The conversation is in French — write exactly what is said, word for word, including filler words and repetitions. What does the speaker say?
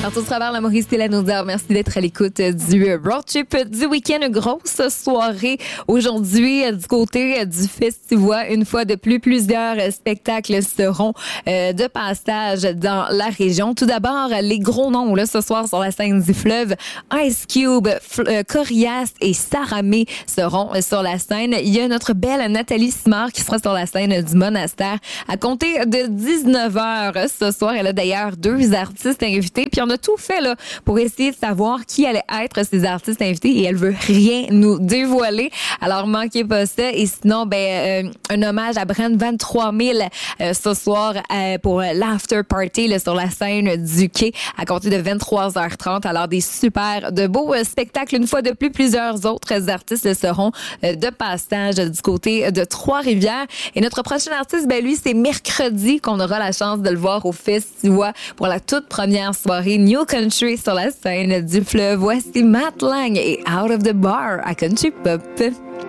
Partout au travers la Maurice et la Naudière. Merci d'être à l'écoute du road trip du week-end. Une grosse soirée aujourd'hui du côté du Festivois. Une fois de plus, plusieurs spectacles seront euh, de passage dans la région. Tout d'abord, les gros noms là ce soir sur la scène du Fleuve. Ice Cube, F- euh, Corias et Saramé seront sur la scène. Il y a notre belle Nathalie Simard qui sera sur la scène du Monastère à compter de dix-neuf heures ce soir. Elle a d'ailleurs deux artistes invités. Puis on a tout fait là pour essayer de savoir qui allait être ces artistes invités et elle veut rien nous dévoiler. Alors manquez pas ça. Et sinon, ben euh, un hommage à Brand vingt-trois mille euh, ce soir euh, pour l'after party là, sur la scène du quai à compter de vingt-trois heures trente. Alors des super de beaux euh, spectacles. Une fois de plus, plusieurs autres artistes seront euh, de passage du côté de Trois-Rivières. Et notre prochain artiste, ben lui, c'est mercredi qu'on aura la chance de le voir au Festivois pour la toute première soirée New Country sur la scène du Fleuve. Voici Matt Lang et Out of the Bar à Country Pop.